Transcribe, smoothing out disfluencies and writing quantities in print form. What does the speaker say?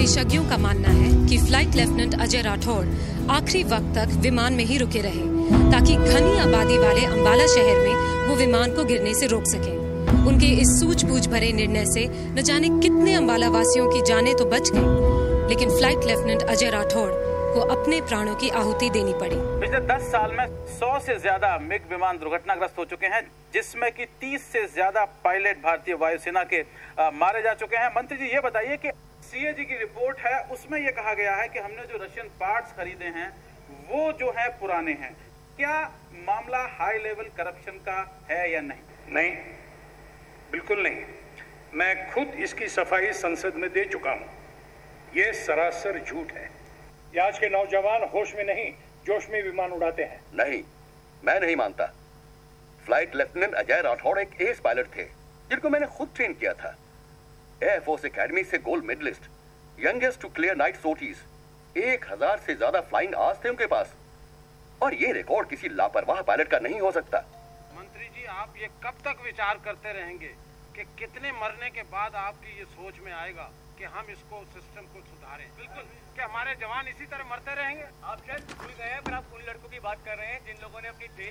विशेषज्ञों का मानना है कि फ्लाइट लेफ्टिनेंट अजय राठौड़ आखिरी वक्त तक विमान में ही रुके रहे ताकि घनी आबादी वाले अंबाला शहर में वो विमान को गिरने से रोक सकें। उनके इस सूझबूझ भरे निर्णय से न जाने कितने अंबाला वासियों की जानें तो बच गईं, लेकिन फ्लाइट लेफ्टिनेंट अजय राठौड़ को अपने प्राणों की आहुति देनी पड़ी। पिछले 10 साल में 100 से ज्यादा मिग विमान दुर्घटनाग्रस्त हो चुके हैं, जिसमें कि 30 से ज्यादा पायलट भारतीय वायुसेना के मारे जा चुके हैं। मंत्री जी, ये बताइए कि सीएजी की रिपोर्ट है, उसमें ये कहा गया है कि हमने जो रशियन पार्ट्स खरीदे हैं वो जो है पुराने हैं। क्या मामला हाई लेवल करप्शन का है या नहीं? नहीं, बिल्कुल नहीं। मैं खुद इसकी सफाई संसद में दे चुका हूं। ये सरासर झूठ है। ये आज के नौजवान होश में नहीं, जोश में विमान उड़ाते हैं। नहीं, मैं नहीं मानता। फ्लाइट लेफ्टिनेंट अजय राठौड़ एक एस पायलट थे जिनको मैंने खुद ट्रेन किया था। एयरफोर्स एकेडमी से gold medallist, youngest to clear night सोटीज, 1000 से ज्यादा फ्लाइंग आवर्स थे उनके पास, और ये रिकॉर्ड किसी लापरवाह पायलट का नहीं हो सकता। मंत्री जी, आप ये कब तक विचार करते रहेंगे कि कितने मरने के बाद आपकी ये सोच में आएगा कि हम इसको सिस्टम को सुधारें? बिल्कुल, क्या हमारे जवान इसी तरह मरते रहेंगे? आप शायद भूल गए हैं, पर आप उन लड़कों की बात कर रहे हैं जिन लोगों ने अपनी जेल